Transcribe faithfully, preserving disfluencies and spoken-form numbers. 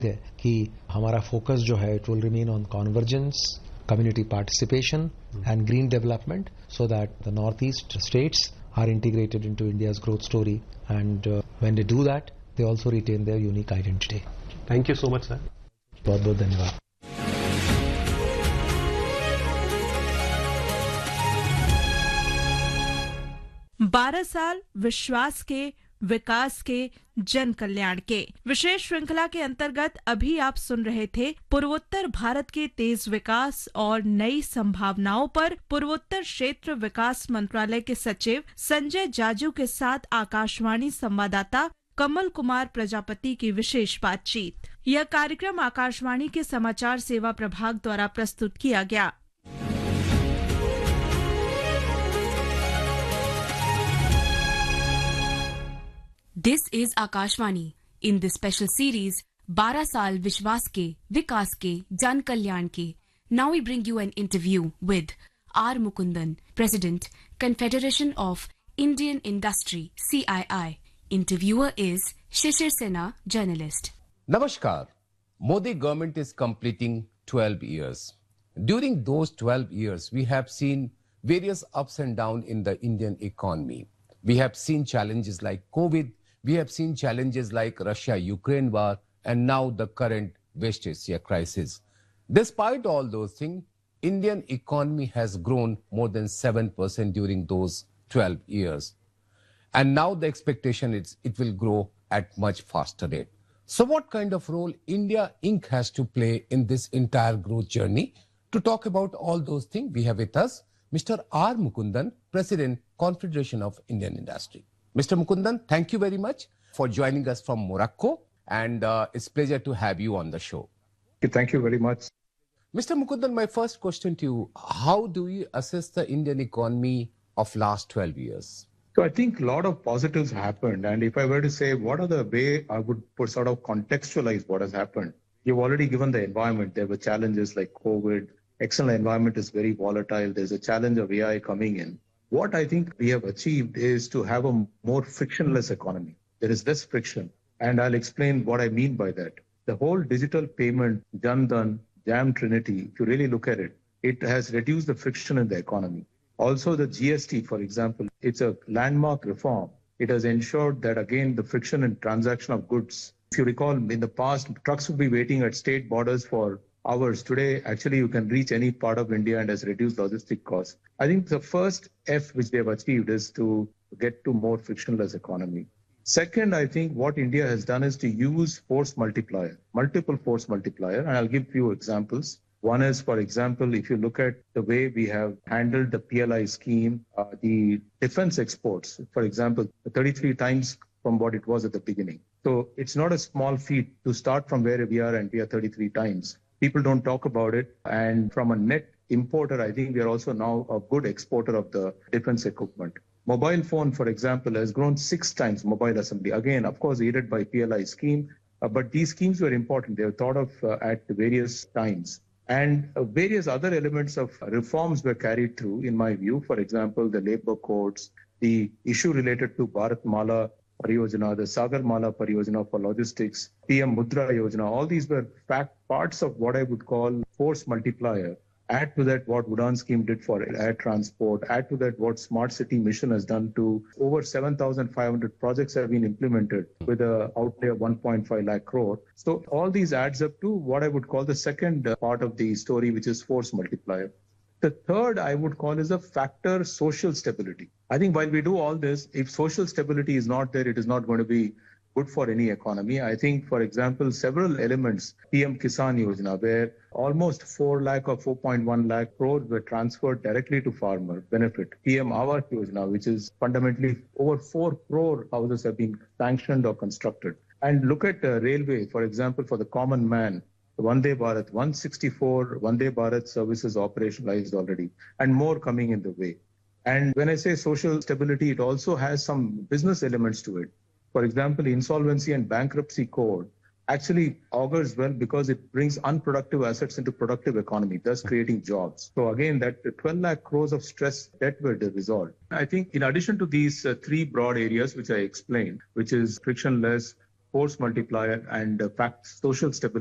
कि हमारा फोकस जो है it will remain on convergence, community participation and green development so that the northeast states are integrated into India's growth story, and uh, when they do that they also retain their unique identity. Thank you so much, sir. बहुत बहुत धन्यवाद. बारह साल विश्वास के, विकास के, जन कल्याण के विशेष श्रृंखला के अंतर्गत अभी आप सुन रहे थे पूर्वोत्तर भारत के तेज विकास और नई संभावनाओं पर पूर्वोत्तर क्षेत्र विकास मंत्रालय के सचिव संजय जाजू के साथ आकाशवाणी संवाददाता कमल कुमार प्रजापति की विशेष बातचीत. यह कार्यक्रम आकाशवाणी के समाचार सेवा प्रभाग द्वारा प्रस्तुत किया गया. This is Akashvani. In this special series, बारह साल विश्वास के, विकास के, जन कल्याण के. Now we bring you an interview with R. Mukundan, President, Confederation of Indian Industry, C I I. Interviewer is Shishir Sena, journalist. Namaskar. Modi government is completing twelve years. During those twelve years, we have seen various ups and downs in the Indian economy. We have seen challenges like COVID. We have seen challenges like Russia-Ukraine war and now the current West Asia crisis. Despite all those things, Indian economy has grown more than seven percent during those twelve years. And now the expectation is it will grow at much faster rate. So what kind of role India Incorporated has to play in this entire growth journey? To talk about all those things, we have with us Mister R. Mukundan, President, Confederation of Indian Industry. Mister Mukundan, thank you very much for joining us from Morocco, and uh, it's a pleasure to have you on the show. Thank you very much. Mister Mukundan, my first question to you, how do you assess the Indian economy of last twelve years? So I think a lot of positives happened, and if I were to say what are the way I would put, sort of contextualize what has happened, you've already given the environment. There were challenges like COVID, external environment is very volatile, there's a challenge of A I coming in. What I think we have achieved is to have a more frictionless economy. There is less friction, and I'll explain what I mean by that. The whole digital payment, Jan Dhan, Jam Trinity, if you really look at it, it has reduced the friction in the economy. Also the G S T, for example, it's a landmark reform. It has ensured that, again, the friction in transaction of goods. If you recall, in the past, trucks would be waiting at state borders for hours. Today, actually, you can reach any part of India and has reduced logistic costs. I think the first F which they have achieved is to get to more frictionless economy. Second, I think what India has done is to use force multiplier, multiple force multiplier, and I'll give a few examples. One is, for example, if you look at the way we have handled the P L I scheme, uh, the defense exports, for example, thirty-three times from what it was at the beginning. So it's not a small feat to start from where we are and we are thirty-three times. People don't talk about it. And from a net importer, I think we are also now a good exporter of the defense equipment. Mobile phone, for example, has grown six times, mobile assembly. Again, of course, aided by P L I scheme. Uh, but these schemes were important. They were thought of uh, at various times. And uh, various other elements of reforms were carried through, in my view. For example, the labor codes, the issue related to Bharat Mala Pariyojana, the Sagar Mala Pariyojana for logistics, P M Mudra Yojana, all these were fact parts of what I would call force multiplier. Add to that what Udaan scheme did for air transport. Add to that what Smart City Mission has done to over seven thousand five hundred projects have been implemented with an outlay of one point five lakh crore. So all these adds up to what I would call the second part of the story, which is force multiplier. The third I would call is a factor social stability. I think while we do all this, if social stability is not there, it is not going to be good for any economy. I think, for example, several elements, P M Kisan Yojana, where almost four lakh or four point one lakh crores were transferred directly to farmer benefit. P M Awas Yojana, which is fundamentally over four crore houses have been sanctioned or constructed. And look at uh, railway, for example, for the common man, Vande Bharat, one hundred sixty-four Vande Bharat services operationalized already, and more coming in the way. And when I say social stability, it also has some business elements to it. For example, insolvency and bankruptcy code actually augurs well because it brings unproductive assets into productive economy, thus creating jobs. So again, that twelve lakh crores of stress debt were resolved. I think in addition to these uh, three broad areas which I explained, which is frictionless, force multiplier and uh, fact social stability